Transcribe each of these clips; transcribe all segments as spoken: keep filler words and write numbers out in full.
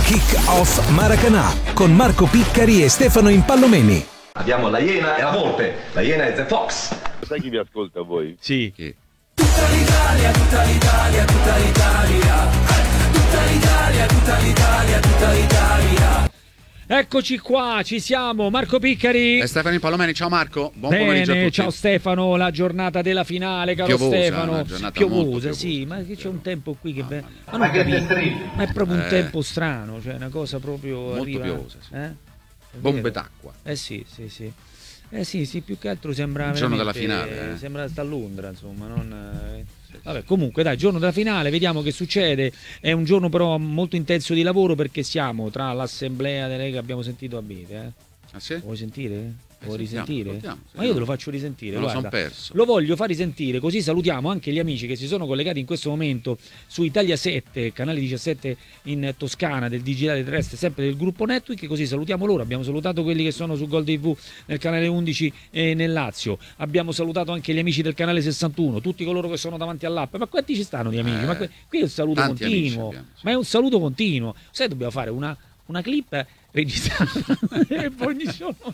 Kick Off Maracanã con Marco Piccari e Stefano Impallomeni. Abbiamo la Iena e la Volpe. La Iena è The Fox. Sai chi vi ascolta voi? Sì. Chi? Tutta l'Italia, tutta l'Italia, tutta l'Italia. Tutta l'Italia, tutta l'Italia, tutta l'Italia. Eccoci qua, ci siamo, Marco Piccari e Stefano Impallomeni. Ciao Marco, buon Bene, pomeriggio a tutti. Ciao Stefano, la giornata della finale, caro piovosa, Stefano. una giornata Piovosa, molto piovosa, sì, ma sì, c'è un tempo qui che... Be- mia. ma, non capisco, ma è proprio un Eh. tempo strano, cioè una cosa proprio... Molto arriva, piovosa, sì. eh? È Bombe vero? d'acqua. Eh sì, sì, sì. Eh sì, sì, più che altro sembra Il giorno veramente- della finale, eh. Sembra sta a Londra, insomma, non... eh. Vabbè, comunque dai, giorno della finale, vediamo che succede. È un giorno però molto intenso di lavoro perché siamo tra l'assemblea delle che abbiamo sentito a Bite, eh. Ah sì? Vuoi sentire? Vuoi sentiamo, risentire? ascoltiamo, Ma io te lo faccio risentire, Me lo guarda. son perso. Lo voglio far risentire, così salutiamo anche gli amici che si sono collegati in questo momento su Italia sette, canale diciassette in Toscana, del digitale terrestre, sempre del gruppo Network, così salutiamo loro. Abbiamo salutato quelli che sono su Gol tivù nel canale undici e nel Lazio. Abbiamo salutato anche gli amici del canale sessantuno, tutti coloro che sono davanti all'app. Ma quanti ci stanno di amici? Eh, Ma que- qui è un saluto tanti amici continuo. abbiamo, sì. Ma è un saluto continuo. Sai, dobbiamo fare una, una clip registrata e poi ogni giorno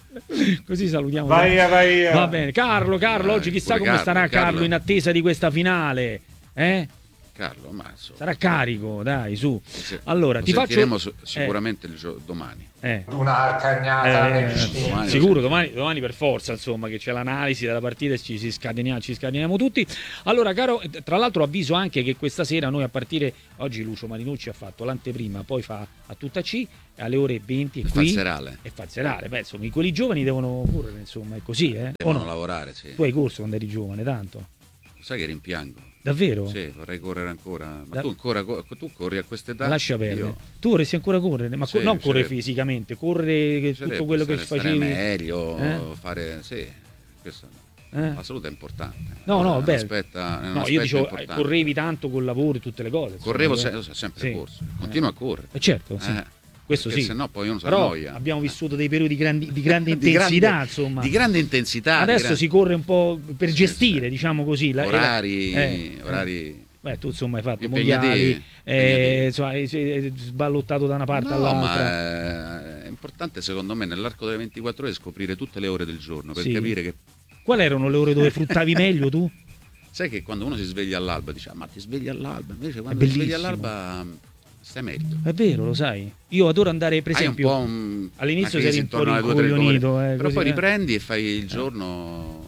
così salutiamo. Vai, vai. Va bene, Carlo, Carlo, Vai, oggi chissà pure come Carlo, starà Carlo, Carlo. in attesa di questa finale. Eh? Carlo, mazzo. Sarà carico, dai, su. Sì, Allora, lo ti faccio sentiremo su- sicuramente il gio- domani. eh, Una cagnata eh, nel piscina. domani lo sicuro, sento. domani, domani per forza, insomma, che c'è l'analisi della partita e ci, si scateniamo, ci scateniamo tutti. Allora, caro, tra l'altro avviso anche che questa sera noi a partire, oggi Lucio Marinucci ha fatto l'anteprima, poi fa a tutta C, alle ore venti e Il qui. falzerale. E falzerale, beh, insomma, quelli giovani devono correre, insomma, è così, eh? O Devono no? lavorare, sì. Tu hai corso quando eri giovane, tanto. Sai che rimpiango? Davvero? Sì, vorrei correre ancora. Ma Da- tu ancora co- tu corri a quest'età? Lascia perdere. Io- Tu vorresti ancora correre, ma co- Sì, non correre sarebbe- fisicamente, correre che- tutto sarebbe quello che stare- stare facevi. meglio, Eh? fare sì, questo Eh? la salute è importante. No, no, È un beh. aspetta- è un No, io aspetto dicevo, eh, importante. correvi tanto col lavoro e tutte le cose. insomma, Correvo eh. se- ho sempre Sì. corso, continuo a correre. Eh, certo, sì. Eh, Questo perché sì. se no poi uno si Però annoia. abbiamo vissuto dei periodi grandi- di grande Di intensità, grande- insomma. Di grande intensità. di Adesso gran- si corre un po' per Sì, gestire, sì. diciamo così. la- orari, eh, eh. orari Beh, tu insomma hai fatto impegnativi, mondiali, eh, impegnativi. insomma, hai, hai sballottato da una parte No, all'altra. ma è importante secondo me nell'arco delle ventiquattro ore scoprire tutte le ore del giorno per Sì. capire che Quali erano le ore dove fruttavi meglio tu? sai che quando uno si sveglia all'alba dice ah, ma ti svegli all'alba, invece quando ti svegli bellissimo. all'alba stai meglio. È vero, lo sai. Io adoro andare, per Hai un esempio, po' un, all'inizio una crisi sei un po' intorno alle due, tre, rincoglionito, eh, però così, poi eh. riprendi e fai il giorno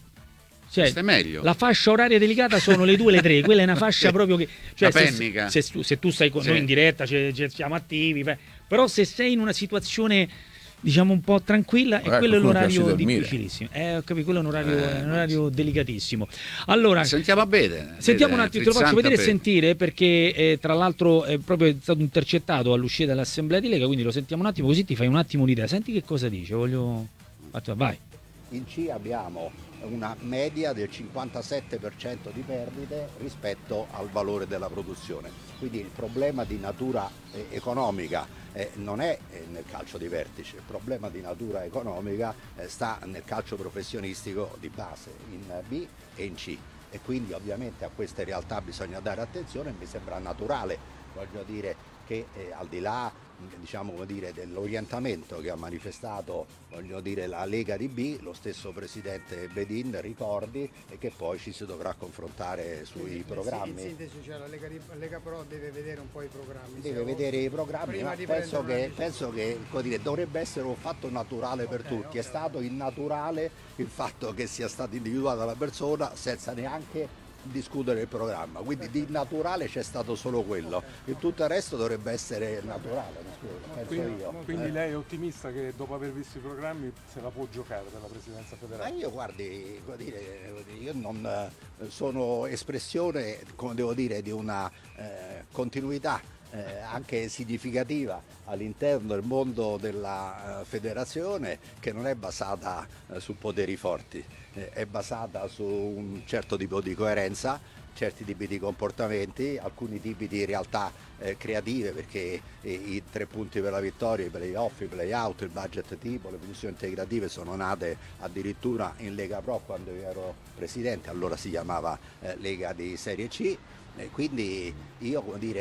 cioè, stai meglio. la fascia oraria delicata sono le due e le tre, quella è una fascia Sì. proprio che... Cioè, La se, pennica. se, tu- se tu stai con Sì. noi in diretta, ce- ce- siamo attivi, beh, però se sei in una situazione, diciamo, un po' tranquilla, e Ecco, quello è tu mi piace l'orario dormire. difficilissimo. Eh, ho capito, quello è un orario, Eh, è un orario delicatissimo. Allora... Sentiamo a bene. Sentiamo un Vede, attimo, te lo faccio frizzante vedere e a sentire perché eh, tra l'altro è proprio stato intercettato all'uscita dell'assemblea di Lega, quindi lo sentiamo un attimo così ti fai un attimo un'idea. Senti che cosa dice, voglio... Vai. In C abbiamo una media del cinquantasette per cento di perdite rispetto al valore della produzione. Quindi il problema di natura eh, economica eh, non è eh, nel calcio di vertice, il problema di natura economica eh, sta nel calcio professionistico di base, in B e in C. E quindi ovviamente a queste realtà bisogna dare attenzione, mi sembra naturale, voglio dire, che eh, al di là diciamo come dire, dell'orientamento che ha manifestato voglio dire, la Lega di B, lo stesso presidente Bedin ricordi e che poi ci si dovrà confrontare sui programmi. In sintesi, cioè la Lega, la Lega però deve vedere un po' i programmi. Deve se- vedere i programmi, prima ma di penso prendere che, una penso che come dire, dovrebbe essere un fatto naturale per Ok, tutti. ok. È stato innaturale il fatto che sia stata individuata la persona senza neanche discutere il programma, quindi di naturale c'è stato solo quello, il tutto il resto dovrebbe essere naturale, scusa, penso Quindi, io. quindi Eh. lei è ottimista che dopo aver visto i programmi se la può giocare per la presidenza Ma federale? io guardi, come dire, io non eh, sono espressione, come devo dire, di una eh, continuità eh, anche significativa all'interno del mondo della eh, federazione che non è basata eh, su poteri forti, eh, è basata su un certo tipo di coerenza, certi tipi di comportamenti, alcuni tipi di realtà eh, creative, perché eh, i tre punti per la vittoria, i play-off, i play-out, il budget tipo, le funzioni integrative sono nate addirittura in Lega Pro quando io ero presidente, allora si chiamava eh, Lega di Serie C, e quindi io come dire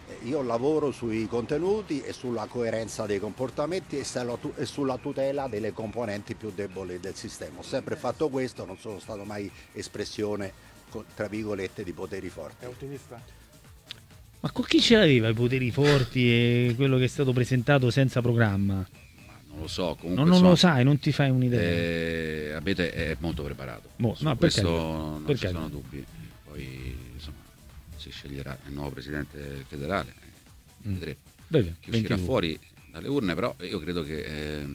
Io lavoro sui contenuti e sulla coerenza dei comportamenti e sulla tutela delle componenti più deboli del sistema. Ho sempre fatto questo, non sono stato mai espressione, tra virgolette, di poteri forti. È ottimista? Ma con chi ce l'aveva i poteri forti e quello che è stato presentato senza programma? Ma non lo so, comunque No, non sono- lo sai, non ti fai un'idea. Eh, Abete è molto preparato. Mo- Su no, per questo carità, non per ci carità. sono dubbi. Poi insomma si sceglierà il nuovo presidente federale, eh, Mm. vedremo Vedi, chi uscirà ventidue. fuori dalle urne, però io credo che eh,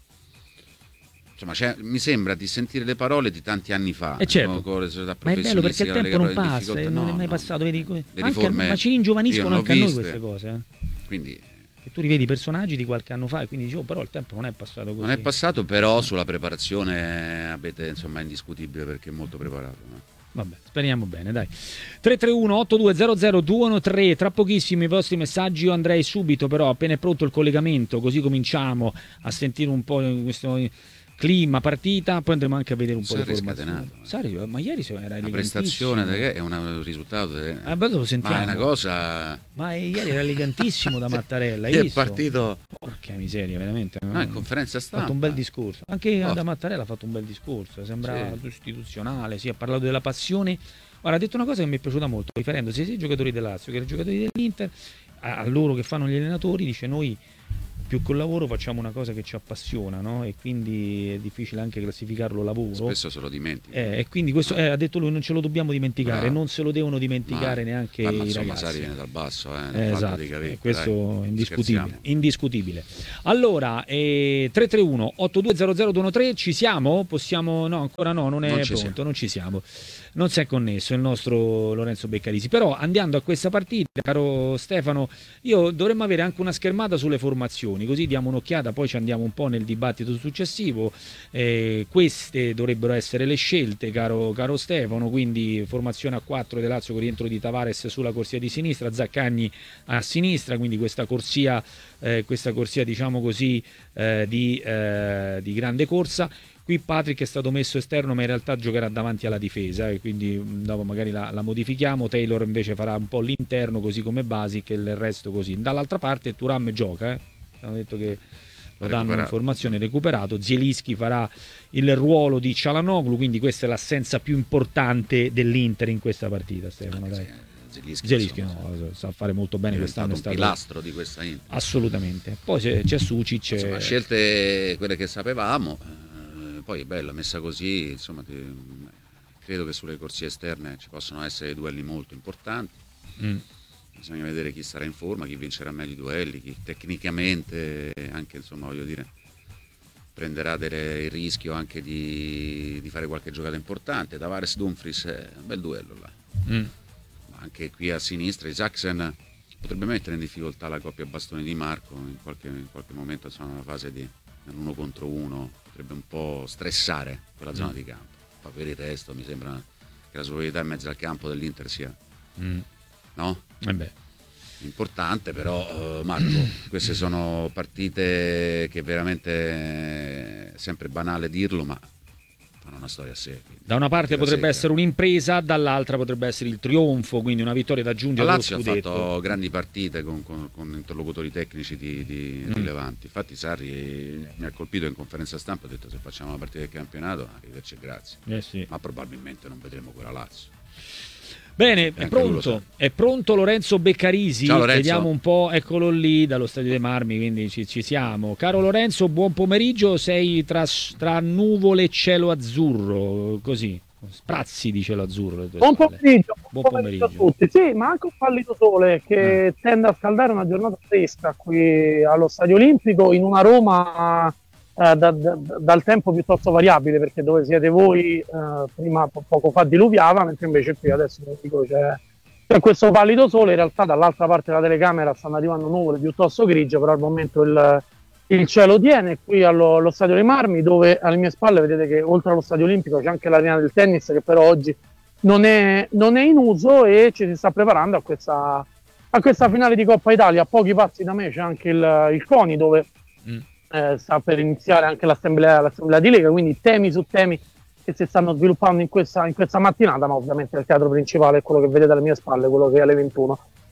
insomma c'è- mi sembra di sentire le parole di tanti anni fa, Eh, certo. no, con le società Ma è bello perché il professionistiche, tempo non le parole in passa, e difficoltà. non è No, mai no. passato, vedi, come- Le anche, riforme ma ci io ringiovaniscono non ho anche a noi viste. queste cose, eh. Quindi E tu rivedi i personaggi di qualche anno fa e quindi dici, oh, però il tempo non è passato così. non è passato, però sulla preparazione Abete insomma è indiscutibile perché è molto preparato, no? Vabbè, speriamo bene, dai. tre tre uno otto due zero zero due uno tre, tra pochissimi i vostri messaggi, io andrei subito però appena è pronto il collegamento, così cominciamo a sentire un po' questo clima, partita, poi andremo anche a vedere un po' Sarri di è formazioni. scatenato, eh. Sarri, ma ieri era La elegantissimo. prestazione de- è un- un risultato de- Ah, beh, lo sentiamo. ma è una cosa Ma ieri era elegantissimo da Mattarella, hai che è visto? partito Porca miseria, veramente. no, in conferenza Ha stampa. fatto un bel discorso. Anche Oh. da Mattarella ha fatto un bel discorso, sembrava Sì. istituzionale, sì, ha parlato della passione. Guarda, ha detto una cosa che mi è piaciuta molto, riferendosi sia ai giocatori del Lazio che ai giocatori dell'Inter, a, a loro che fanno gli allenatori, dice noi più col lavoro facciamo una cosa che ci appassiona, no? E quindi è difficile anche classificarlo lavoro. Spesso se lo dimentichi. Eh, e quindi questo eh, ha detto lui, non ce lo dobbiamo dimenticare, Bravo. non se lo devono dimenticare Ma- neanche ma i insomma ragazzi. Sarri viene dal basso, eh, Eh, nel fatto esatto, dei cavetti, eh, questo dai, è indiscutibile, scherziamo. indiscutibile. Allora, eh, tre tre uno otto due zero zero due uno tre, ci siamo? Possiamo? No, ancora no, non è Non ci pronto, siamo. non ci siamo. Non si è connesso il nostro Lorenzo Beccarisi. Però andando a questa partita, caro Stefano, io dovremmo avere anche una schermata sulle formazioni, così diamo un'occhiata, poi ci andiamo un po' nel dibattito successivo. Eh, queste dovrebbero essere le scelte, caro, caro Stefano, quindi formazione a quattro del Lazio con rientro di Tavares sulla corsia di sinistra, Zaccagni a sinistra, quindi questa corsia, eh, questa corsia diciamo così eh, di, eh, di grande corsa. Qui Patrick è stato messo esterno, ma in realtà giocherà davanti alla difesa e quindi mh, dopo magari la, la modifichiamo. Taylor invece farà un po' l'interno così come Basic e il resto così. Dall'altra parte Thuram gioca, eh. Hanno detto che lo danno Recuperato. informazione, recuperato. Zielinski farà il ruolo di Çalhanoğlu, quindi questa è l'assenza più importante dell'Inter in questa partita, Stefano, Anche dai. se Zielinski, Zielinski insomma, no, sa fare molto bene è quest'anno, è diventato un stato pilastro di questa Inter. assolutamente. Poi c'è, c'è Sucic, Insomma, eh, scelte quelle che sapevamo, eh, poi è bella messa così, insomma, ti- credo che sulle corsie esterne ci possono essere duelli molto importanti. mm. Bisogna vedere chi sarà in forma, chi vincerà meglio i duelli, chi tecnicamente anche, insomma, voglio dire, prenderà delle- il rischio anche di, di fare qualche giocata importante. Tavares Dumfries è un bel duello là. Mm. Ma anche qui a sinistra Isaacsen potrebbe mettere in difficoltà la coppia bastoni di Marco in qualche, in qualche momento, insomma, nella fase di uno contro uno, potrebbe un po' stressare quella zona di campo. Ma per il resto mi sembra che la superiorità in mezzo al campo dell'Inter sia, Mm. no? Eh beh. Importante, però eh, Marco, queste sono partite che veramente è sempre banale dirlo, ma fanno una storia a sé. quindi Da una parte partita potrebbe secca. essere un'impresa, dall'altra potrebbe essere il trionfo, quindi una vittoria da La aggiungere allo Lazio ha scudetto. fatto grandi partite con, con- con interlocutori tecnici di, di- Mm. rilevanti. Infatti Sarri mi ha colpito in conferenza stampa, ha detto se facciamo la partita del campionato, arrivederci e grazie. Eh sì. Ma probabilmente non vedremo quella Lazio. Bene, è anche lui lo pronto, è pronto Lorenzo Beccarisi. Ciao, Lorenzo. Vediamo un po', eccolo lì dallo Stadio dei Marmi, quindi ci, ci siamo. Caro Lorenzo, buon pomeriggio, sei tra, tra nuvole e cielo azzurro, così, sprazzi di cielo azzurro. alle tue Buon spalle. pomeriggio, Buon buon pomeriggio a pomeriggio. tutti. Sì, ma anche un pallido sole che tende a scaldare una giornata fresca qui allo Stadio Olimpico in una Roma eh, da- da- dal tempo piuttosto variabile, perché dove siete voi eh, prima po- poco fa diluviava, mentre invece qui adesso dico, c'è, c'è questo pallido sole. In realtà dall'altra parte della telecamera stanno arrivando nuvole piuttosto grigie, però al momento il, il cielo tiene qui allo, allo Stadio dei Marmi, dove alle mie spalle vedete che oltre allo Stadio Olimpico c'è anche l'arena del tennis, che però oggi non è, non è in uso, e ci si sta preparando a questa, a questa finale di Coppa Italia. A pochi passi da me c'è anche il, il CONI, dove Mm. eh, sta per iniziare anche l'assemblea, l'assemblea di Lega, quindi temi su temi che si stanno sviluppando in questa, in questa mattinata, ma ovviamente il teatro principale è quello che vedete alle mie spalle, quello che è alle ventuno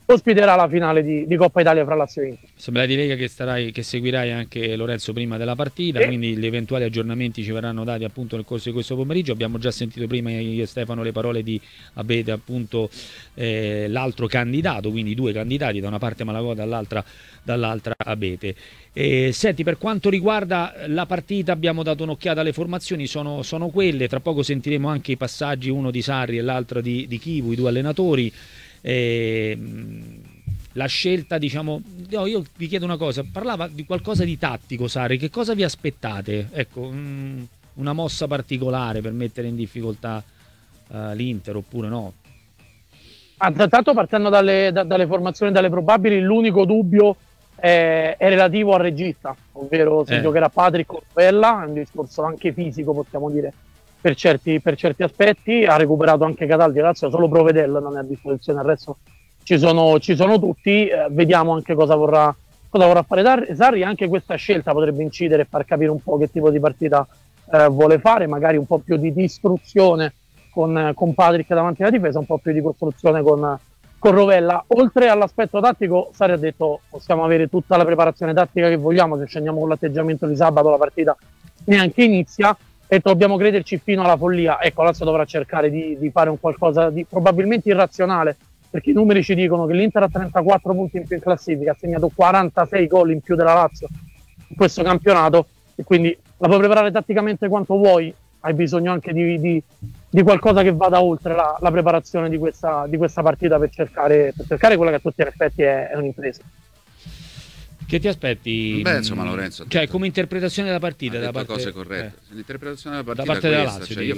ospiterà la finale di, di Coppa Italia fra Lazio e Inter. Sembra di Lega che, starai, che seguirai anche Lorenzo prima della partita, Sì. quindi gli eventuali aggiornamenti ci verranno dati appunto nel corso di questo pomeriggio. Abbiamo già sentito prima io e Stefano le parole di Abete, appunto eh, l'altro candidato, quindi due candidati, da una parte Malagò, dall'altra, dall'altra Abete. E, senti, per quanto riguarda la partita abbiamo dato un'occhiata alle formazioni, sono, sono quelle, tra poco sentiremo anche i passaggi, uno di Sarri e l'altro di, di Chivu, i due allenatori. E, la scelta, diciamo, no, io vi chiedo una cosa, parlava di qualcosa di tattico Sarri, che cosa vi aspettate? Ecco, mh, una mossa particolare per mettere in difficoltà uh, l'Inter oppure no? Ah, tanto partendo dalle, da, dalle formazioni, dalle probabili, l'unico dubbio è, è relativo al regista, ovvero se Eh. giocherà Patrick o Rovella, è un discorso anche fisico, possiamo dire, per certi, per certi aspetti. Ha recuperato anche Cataldi, Lazio solo Provedel non è a disposizione, il resto ci sono, ci sono tutti. Eh, vediamo anche cosa vorrà, cosa vorrà fare Dar- Sarri. Anche questa scelta potrebbe incidere e far capire un po' che tipo di partita eh, vuole fare, magari un po' più di distruzione con, con Patrick davanti alla difesa, un po' più di costruzione con, con Rovella. Oltre all'aspetto tattico, Sarri ha detto possiamo avere tutta la preparazione tattica che vogliamo, se scendiamo con l'atteggiamento di sabato la partita neanche inizia, e dobbiamo crederci fino alla follia. Ecco, Lazio dovrà cercare di, di fare un qualcosa di probabilmente irrazionale, perché i numeri ci dicono che l'Inter ha trentaquattro punti in più in classifica, ha segnato quarantasei gol in più della Lazio in questo campionato, e quindi la puoi preparare tatticamente quanto vuoi, hai bisogno anche di, di, di qualcosa che vada oltre la, la preparazione di questa, di questa partita per cercare, per cercare quella che a tutti gli effetti è, è un'impresa. Che ti aspetti? Beh, insomma, Lorenzo, Cioè, come interpretazione della partita, ha da detto parte, cose corrette. eh. L'interpretazione della Da partita parte è della questa, Lazio, cioè, io